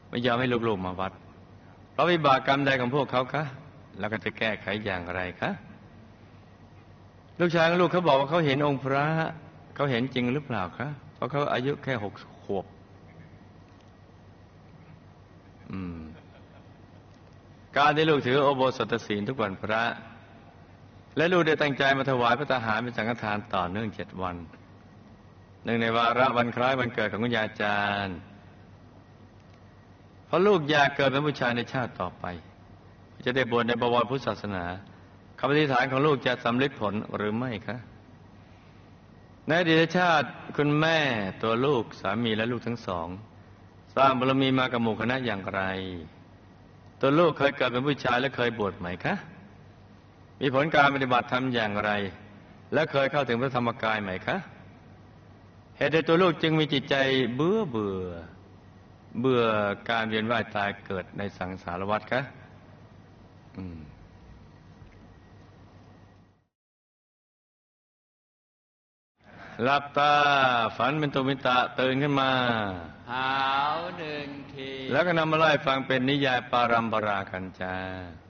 ไม่ยอมให้ลูกๆมาวัดเพราะวิบากกรรมใดของพวกเขาคะแล้วก็จะแก้ไขอย่างไรคะลูกชายของลูกเขาบอกว่าเขาเห็นองค์พระเขาเห็นจริงหรือเปล่าคะเพราะเขาอายุแค่6 ขวบการที่ลูกถืออุโบสถศีลทุกวันพระและลูกได้ตั้งใจมาถวายพระทหารเป็นสังฆทานต่อเนื่อง7 วันเนื่องในวาระวันคล้ายวันเกิดของคุณยายจารย์เพราะลูกอยากเกิดเป็นผู้ชายในชาติต่อไปจะได้บวชในบวรพุทธศาสนาคำอธิษฐานของลูกจะสำเร็จผลหรือไม่คะในอดีตชาติคุณแม่ตัวลูกสามีและลูกทั้งสองสร้างบารมีมากับหมู่คณะอย่างไรตัวลูกเคยเกิดเป็นผู้ชายและเคยบวชไหมคะมีผลการปฏิบัติธรรมอย่างไรและเคยเข้าถึงพระธรรมกายไหมคะเหตุใดตัวลูกจึงมีจิตใจเบื่อการเวียนว่ายตายเกิดในสังสารวัฏคะหลับตาฝันเป็นตุมิตะตื่นขึ้นมาหาว1 ทีแล้วก็นำมาไล่ฟังเป็นนิยายปารัมปรากันจา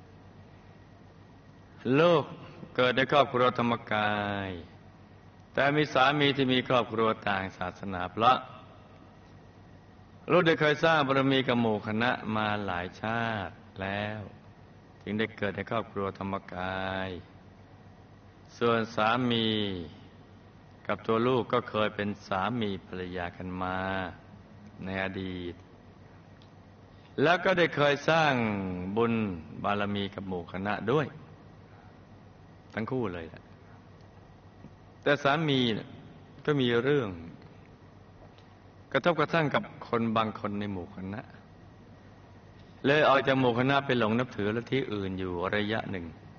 ลูกเกิดในครอบครัวธรรมกายแต่มีสามีที่มีครอบครัวต่างศาสนาเพราะลูกได้เคยสร้างบารมีกับหมู่คณะมาหลายชาติแล้วจึงได้เกิดในครอบครัวธรรมกายส่วนสามีกับตัวลูกก็เคยเป็นสามีภรรยากันมาในอดีตแล้วก็ได้เคยสร้างบุญบารมีกับหมู่คณะด้วยทั้งคู่เลยแหละแต่สามีก็มีเรื่องกระทบกระทั่งกับคนบางคนในหมู่คณะเลยออกจากหมู่คณะไปหลงนับถือลัทธิอื่นอยู่ระยะหนึ่ง